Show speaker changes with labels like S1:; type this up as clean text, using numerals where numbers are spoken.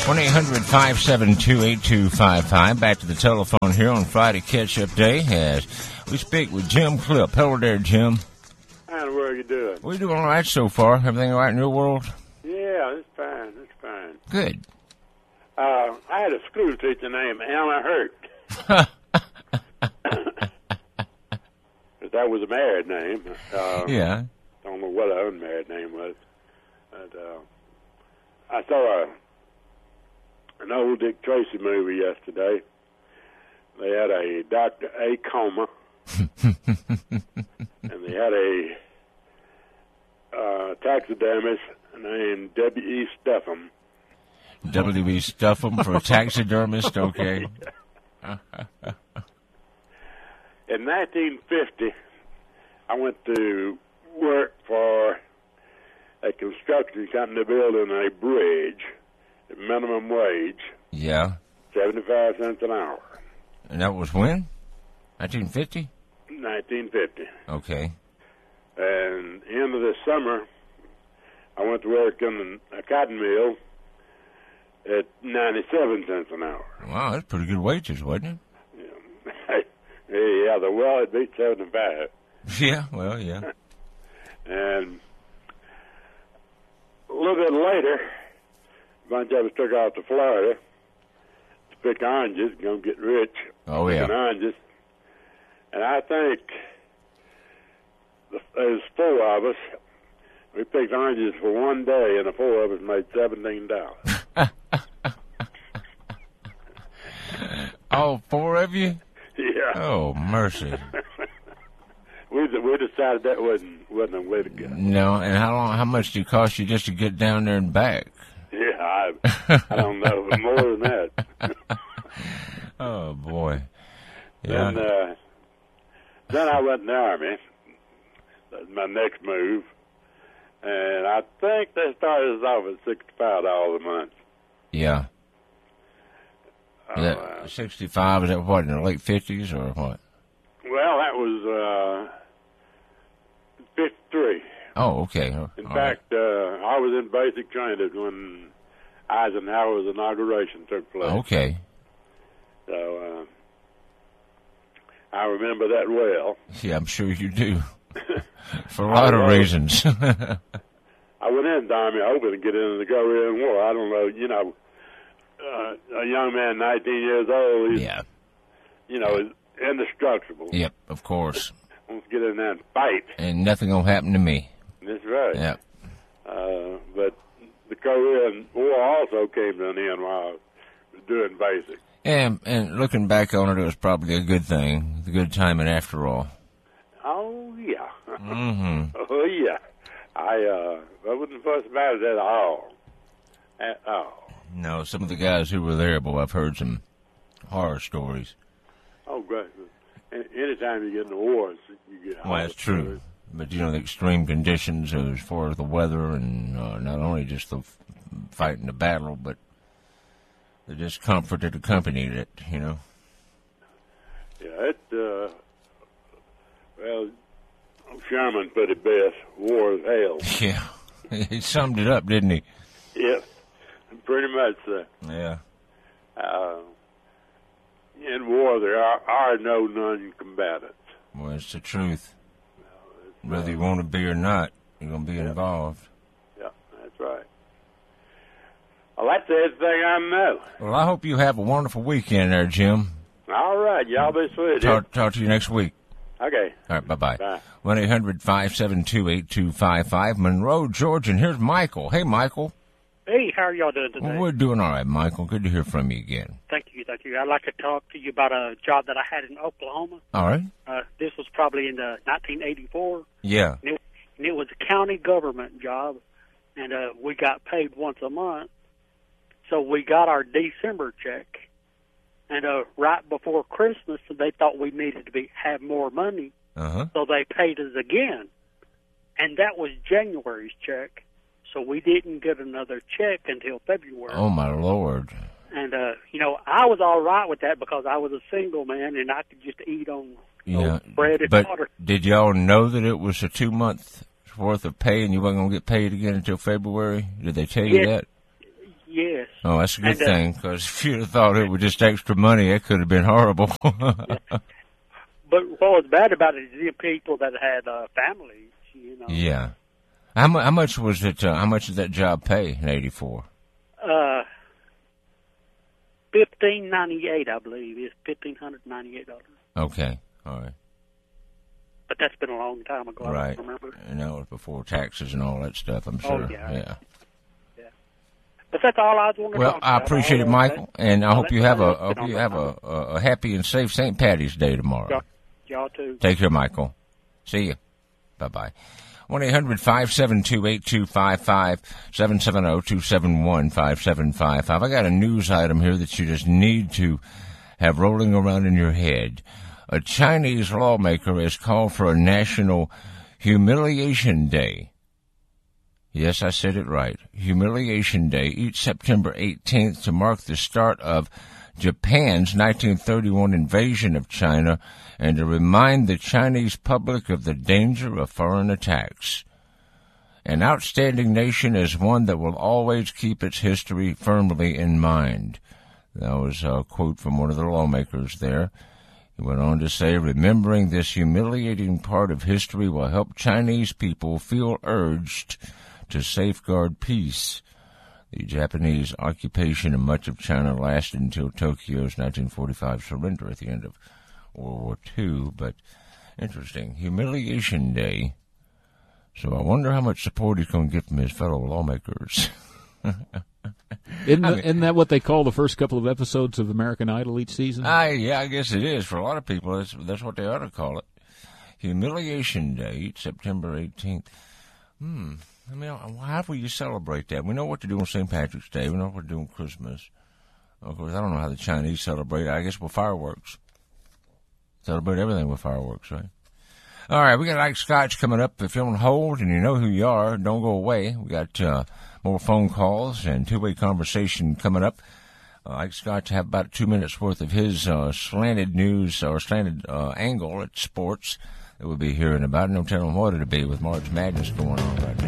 S1: 1-800-572-8255. Back to the telephone here on Friday Catch-Up Day as we speak with Jim Clip. Hello there, Jim.
S2: And where are you doing?
S1: We're doing all right so far. Everything all right in your world?
S2: Yeah, it's fine. It's fine.
S1: Good.
S2: I had a school teacher named Anna Hurt. That was a married name.
S1: Yeah.
S2: Don't know what her unmarried name was. But, I saw an old Dick Tracy movie yesterday. They had a Dr. A. Coma, and they had a taxidermist named W.E. Stuffum.
S1: W.E. Stuffum for a taxidermist, okay.
S2: In 1950, I went to work for a construction company building a bridge at minimum wage.
S1: Yeah.
S2: 75 cents an hour.
S1: And that was when? 1950?
S2: 1950.
S1: Okay.
S2: And end of the summer, I went to work in a cotton mill at 97 cents an hour.
S1: Wow, that's pretty good wages, wasn't it?
S2: Yeah, well, it beat 75.
S1: Yeah, well, yeah.
S2: And a little bit later, a bunch of us took off to Florida to pick oranges, going to get rich.
S1: Oh, yeah.
S2: Picking oranges. And I think there's four of us. We picked oranges for one day, and the four of us made $17.
S1: All four of you?
S2: Yeah.
S1: Oh, mercy.
S2: We decided that wasn't a way to go.
S1: No, and how much did it cost you just to get down there and back?
S2: Yeah, I don't know, but more than that.
S1: Oh, boy. Yeah.
S2: Then I went in the Army. That's my next move. And I think they started us off at $65 a month.
S1: Yeah. 65, is that what, in the late 50s or what?
S2: Well, that was 53.
S1: Oh, okay.
S2: In fact, I was in basic training when Eisenhower's inauguration took place.
S1: Okay.
S2: So I remember that well.
S1: Yeah, I'm sure you do. For a lot of reasons.
S2: I went in the Army hoping to get into the Korean War. I don't know, a young man, 19 years old, he's,
S1: yeah.
S2: Is indestructible.
S1: Yep, of course.
S2: Wants to get in there and fight.
S1: And nothing will happen to me.
S2: That's right.
S1: Yep.
S2: But the Korean War also came to an end while I was doing basic.
S1: And looking back on it was probably a good thing, a good timing after all.
S2: Oh, yeah.
S1: Mm-hmm.
S2: Oh, yeah. I wouldn't fuss about it at all. At all.
S1: No, some of the guys who were there, boy, I've heard some horror stories.
S2: Oh, great. Anytime you get in the war, you get horror.
S1: Well, that's true.
S2: Stories.
S1: But, the extreme conditions as far as the weather and not only just the fight in the battle, but the discomfort that accompanied it,
S2: Yeah, well, Sherman put it best, war is hell.
S1: Yeah, he summed it up, didn't he?
S2: Yes, pretty much so.
S1: Yeah.
S2: In war, there are no non-combatants.
S1: Well, it's the truth. Whether you want to be or not, you're going to be involved.
S2: Yeah, that's right. Well, that's everything I know.
S1: Well, I hope you have a wonderful weekend there, Jim.
S2: All right, y'all be sweet.
S1: Talk to you next week.
S2: Okay.
S1: All right, bye-bye.
S2: Bye.
S1: 1-800-572-8255, Monroe, Georgia. And here's Michael. Hey, Michael.
S3: Hey, how are y'all doing today?
S1: Well, we're doing all right, Michael. Good to hear from you again.
S3: Thank you. I'd like to talk to you about a job that I had in Oklahoma.
S1: All right.
S3: This was probably in 1984.
S1: Yeah.
S3: And it was a county government job, and we got paid once a month. So we got our December check, and right before Christmas, they thought we needed to have more money, so they paid us again. And that was January's check. So we didn't get another check until February.
S1: Oh, my Lord.
S3: And, I was all right with that because I was a single man and I could just eat on bread and water.
S1: But did y'all know that it was a 2-month worth of pay and you weren't going to get paid again until February? Did they tell you that?
S3: Yes.
S1: Oh, that's a good thing, because if you'd have thought it was just extra money, it could have been horrible.
S3: But what was bad about it is the people that had families, you know.
S1: Yeah. How much was it? How much did that job pay in '84?
S3: $1,598, I believe. It's $1,598.
S1: Okay. All right.
S3: But that's been a long time ago.
S1: Right.
S3: I don't remember.
S1: And that was before taxes and all that stuff, I'm sure.
S3: Oh, yeah.
S1: Yeah.
S3: But that's all I was wanting to talk about.
S1: Well, I appreciate it, Michael, and I hope you have
S3: a
S1: a happy and safe St. Patty's Day tomorrow.
S3: Y'all too.
S1: Take care, Michael. See you. Bye-bye. 1-800-572-8255, 770-271-5755. I got a news item here that you just need to have rolling around in your head. A Chinese lawmaker has called for a national humiliation day. Yes, I said it right. Humiliation Day, each September 18th, to mark the start of Japan's 1931 invasion of China and to remind the Chinese public of the danger of foreign attacks. An outstanding nation is one that will always keep its history firmly in mind. That was a quote from one of the lawmakers there. He went on to say, remembering this humiliating part of history will help Chinese people feel urged to safeguard peace. The Japanese occupation of much of China lasted until Tokyo's 1945 surrender at the end of World War II, but interesting. Humiliation Day. So I wonder how much support he's going to get from his fellow lawmakers.
S4: Isn't that what they call the first couple of episodes of American Idol each season?
S1: Yeah, I guess it is. For a lot of people, that's what they ought to call it. Humiliation Day, each September 18th. I mean, how will you celebrate that? We know what to do on St. Patrick's Day. We know what to do on Christmas. Of course, I don't know how the Chinese celebrate it. I guess with fireworks. Celebrate everything with fireworks, right? All right, we got Ike Scotch coming up. If you're on hold and you know who you are, don't go away. We got more phone calls and two-way conversation coming up. Ike Scotch have about 2 minutes worth of his slanted news or slanted angle at sports that we'll be hearing about. No telling what it'll be with March Madness going on right now.